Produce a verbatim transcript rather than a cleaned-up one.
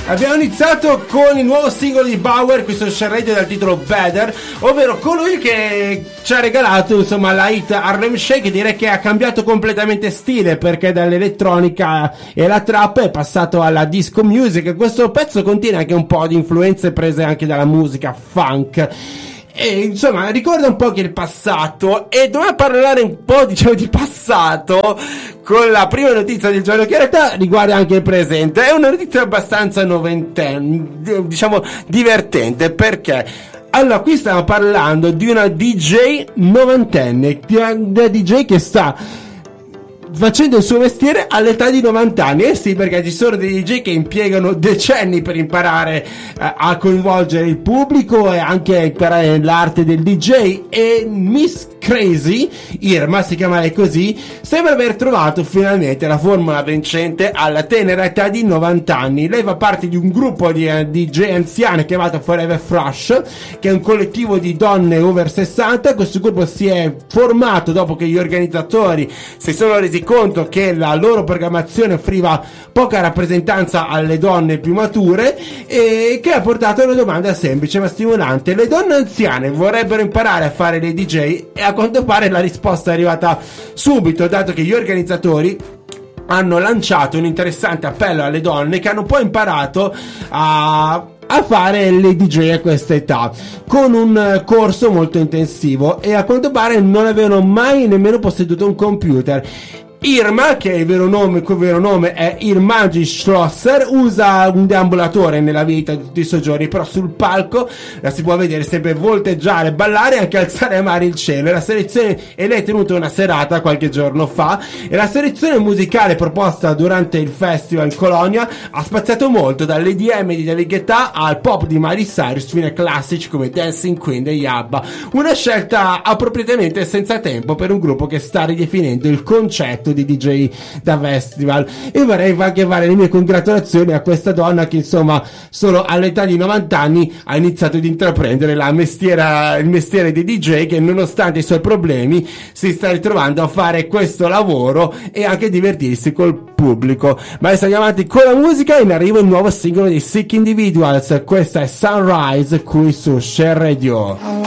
Abbiamo iniziato con il nuovo singolo di Bauer, questo Share Radio dal titolo Better, ovvero colui che ci ha regalato insomma la hit Harlem Shake. Direi che ha cambiato completamente stile, perché dall'elettronica e la trap è passato alla disco music. Questo pezzo contiene anche un po' di influenze prese anche dalla musica funk. E insomma ricorda un po' che il passato, e doveva parlare un po' diciamo di passato con la prima notizia del giorno, che in realtà riguarda anche il presente. È una notizia abbastanza novantenne, diciamo divertente, perché allora qui stiamo parlando di una D J novantenne, di una D J che sta facendo il suo mestiere all'età di novanta anni. Eh sì, perché ci sono dei D J che impiegano decenni per imparare eh, a coinvolgere il pubblico e anche imparare l'arte del D J. E Miss Crazy, Irma si chiama lei così, sembra aver trovato finalmente la formula vincente alla tenera età di novanta anni. Lei fa parte di un gruppo di uh, D J anziane chiamato Forever Fresh, che è un collettivo di donne over sessanta. Questo gruppo si è formato dopo che gli organizzatori si sono resi conto che la loro programmazione offriva poca rappresentanza alle donne più mature, e che ha portato a una domanda semplice ma stimolante: le donne anziane vorrebbero imparare a fare dei D J? E a quanto pare la risposta è arrivata subito, dato che gli organizzatori hanno lanciato un interessante appello alle donne che hanno poi imparato a a fare le D J a questa età, con un corso molto intensivo, e a quanto pare non avevano mai nemmeno posseduto un computer. Irma, che è il vero nome, il cui vero nome è Irmagi Schlosser, usa un deambulatore nella vita di tutti i suoi giorni, però sul palco la si può vedere sempre volteggiare, ballare e anche alzare a mare il cielo. E la selezione, e lei ha tenuto una serata qualche giorno fa, e la selezione musicale proposta durante il festival in Colonia ha spaziato molto, dall'E D M di David Guetta al pop di Miley Cyrus fino ai classici come Dancing Queen degli ABBA. Una scelta appropriatamente senza tempo per un gruppo che sta ridefinendo il concetto di D J da festival. E vorrei anche fare le mie congratulazioni a questa donna che insomma solo all'età di novanta anni ha iniziato ad intraprendere la mestiera, il mestiere di D J, che nonostante i suoi problemi si sta ritrovando a fare questo lavoro e anche divertirsi col pubblico. Ma adesso andiamo avanti con la musica, in arrivo il nuovo singolo di Sick Individuals. Questa è Sunrise qui su Share Radio.